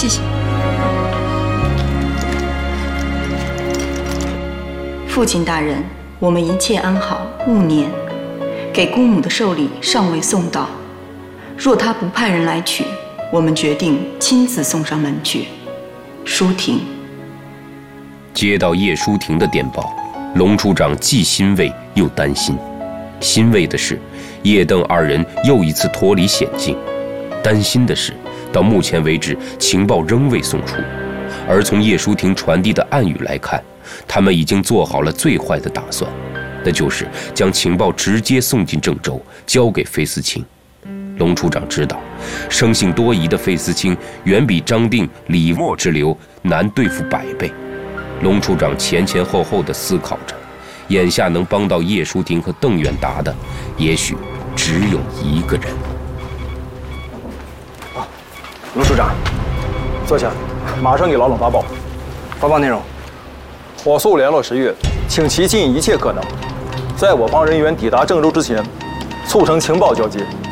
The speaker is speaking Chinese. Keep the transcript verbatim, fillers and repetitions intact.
谢谢。 父亲大人，我们一切安好，勿念。给姑母的寿礼尚未送到，若他不派人来取，我们决定亲自送上门去。舒婷。 接到叶舒婷的电报，龙处长既欣慰又担心。欣慰的是，叶邓二人又一次脱离险境；担心的是，到目前为止情报仍未送出，而从叶舒婷传递的暗语来看，他们已经做好了最坏的打算，那就是将情报直接送进郑州，交给费思清。龙处长知道，生性多疑的费思清远比张定、李默之流难对付百倍。龙处长前前后后地思考着，眼下能帮到叶舒婷和邓远达的，也许只有一个人。 啊，龙处长，坐下，马上给老总发报。发报内容：火速联络十月，请其尽一切可能，在我方人员抵达郑州之前，促成情报交接，